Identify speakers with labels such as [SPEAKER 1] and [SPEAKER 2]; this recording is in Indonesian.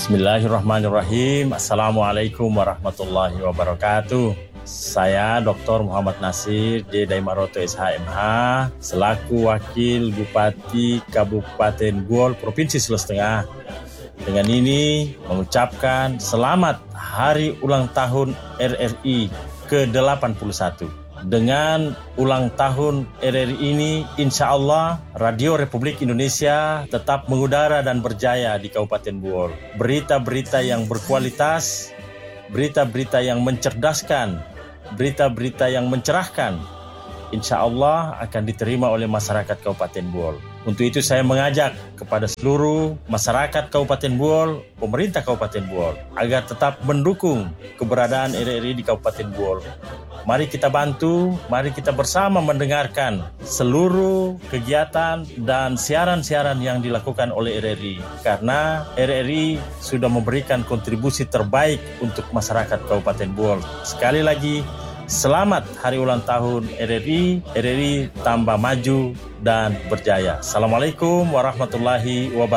[SPEAKER 1] Bismillahirrahmanirrahim. Assalamualaikum warahmatullahi wabarakatuh. Saya Dr. Muhammad Nasir J. Daimaroto SHMH selaku Wakil Bupati Kabupaten Buol, Provinsi Sulawesi Tengah. Dengan ini mengucapkan selamat Hari Ulang Tahun RRI ke-81. Dengan ulang tahun RRI ini, insya Allah Radio Republik Indonesia tetap mengudara dan berjaya di Kabupaten Buol. Berita-berita yang berkualitas, berita-berita yang mencerdaskan, berita-berita yang mencerahkan, insya Allah akan diterima oleh masyarakat Kabupaten Buol. Untuk itu saya mengajak kepada seluruh masyarakat Kabupaten Buol, pemerintah Kabupaten Buol, agar tetap mendukung keberadaan RRI di Kabupaten Buol. Mari kita bantu, mari kita bersama mendengarkan seluruh kegiatan dan siaran-siaran yang dilakukan oleh RRI. Karena RRI sudah memberikan kontribusi terbaik untuk masyarakat Kabupaten Buol. Sekali lagi, selamat Hari Ulang Tahun RRI. RRI tambah maju dan berjaya. Assalamualaikum warahmatullahi wabarakatuh.